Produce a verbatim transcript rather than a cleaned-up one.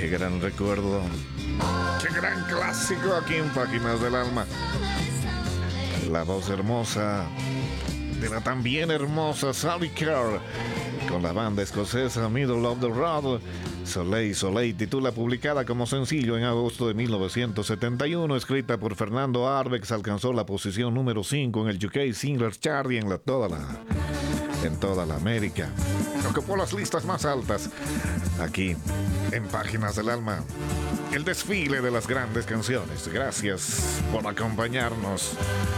Qué gran recuerdo. Qué gran clásico aquí en Páginas del Alma. La voz hermosa de la también hermosa Sally Kerr con la banda escocesa Middle of the Road. Soleil Soleil titula, publicada como sencillo en agosto de mil novecientos setenta y uno, escrita por Fernando Arbex, alcanzó la posición número cinco en el U K Singles Chart y en la, toda la en toda la América. Ocupó las listas más altas aquí en Páginas del Alma. El desfile de las grandes canciones. Gracias por acompañarnos.